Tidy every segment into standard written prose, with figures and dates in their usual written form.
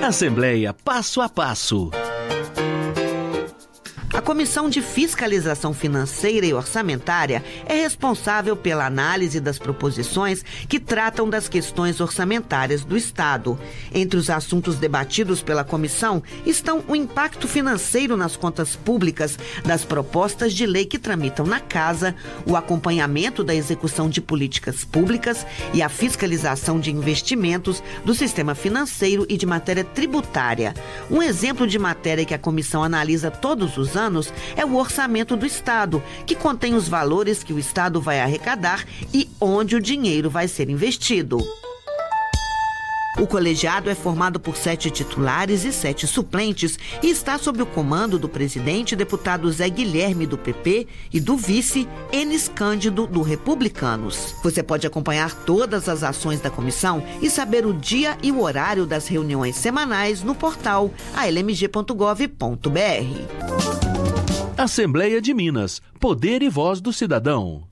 Assembleia Passo a Passo. A Comissão de Fiscalização Financeira e Orçamentária é responsável pela análise das proposições que tratam das questões orçamentárias do Estado. Entre os assuntos debatidos pela comissão estão o impacto financeiro nas contas públicas das propostas de lei que tramitam na Casa, o acompanhamento da execução de políticas públicas e a fiscalização de investimentos do sistema financeiro e de matéria tributária. Um exemplo de matéria que a comissão analisa todos os anos é o orçamento do Estado, que contém os valores que o Estado vai arrecadar e onde o dinheiro vai ser investido. O colegiado é formado por 7 titulares e 7 suplentes e está sob o comando do presidente, deputado Zé Guilherme, do PP, e do vice, Enes Cândido, do Republicanos. Você pode acompanhar todas as ações da comissão e saber o dia e o horário das reuniões semanais no portal almg.gov.br. Assembleia de Minas. Poder e voz do cidadão.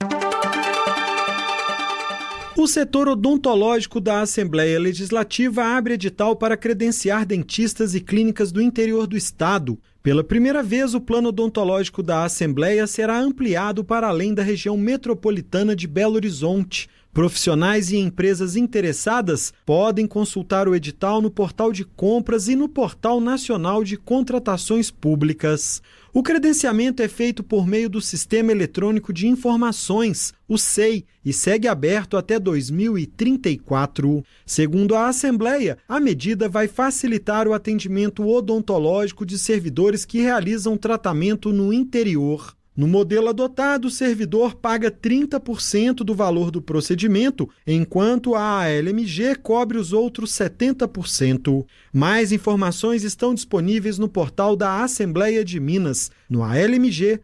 O setor odontológico da Assembleia Legislativa abre edital para credenciar dentistas e clínicas do interior do estado. Pela primeira vez, o plano odontológico da Assembleia será ampliado para além da região metropolitana de Belo Horizonte. Profissionais e empresas interessadas podem consultar o edital no portal de compras e no portal nacional de contratações públicas. O credenciamento é feito por meio do Sistema Eletrônico de Informações, o SEI, e segue aberto até 2034. Segundo a Assembleia, a medida vai facilitar o atendimento odontológico de servidores que realizam tratamento no interior. No modelo adotado, o servidor paga 30% do valor do procedimento, enquanto a ALMG cobre os outros 70%. Mais informações estão disponíveis no portal da Assembleia de Minas, no almg.gov.br.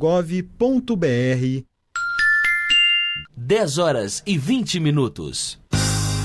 10 horas e 20 minutos.